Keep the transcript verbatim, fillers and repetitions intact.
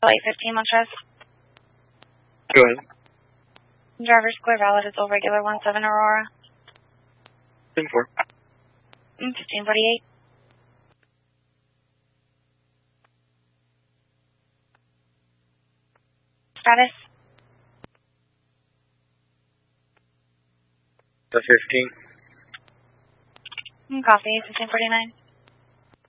eight fifteen Montrez. Go ahead. Driver's clear valid is over regular one seven Aurora. ten four. fifteen forty-eight. Status? The fifteen. Coffee, fifteen forty-nine.